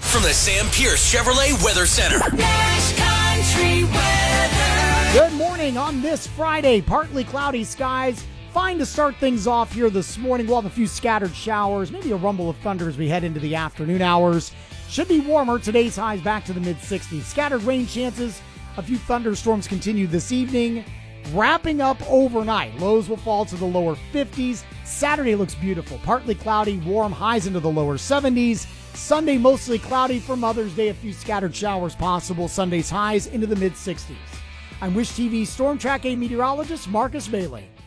from the Sam Pierce Chevrolet Weather Center. Nash Country Weather. Good morning on this Friday. Partly cloudy skies. Fine to start things off here this morning. We'll have a few scattered showers, maybe a rumble of thunder as we head into the afternoon hours. Should be warmer. Today's highs back to the mid-60s. Scattered rain chances. A few thunderstorms continue this evening. Wrapping up overnight. Lows will fall to the lower 50s. Saturday looks beautiful. Partly cloudy, warm, highs into the lower 70s. Sunday mostly cloudy for Mother's Day. A few scattered showers possible. Sunday's highs into the mid-60s. I'm Wish TV Storm Track 8 meteorologist Marcus Bailey.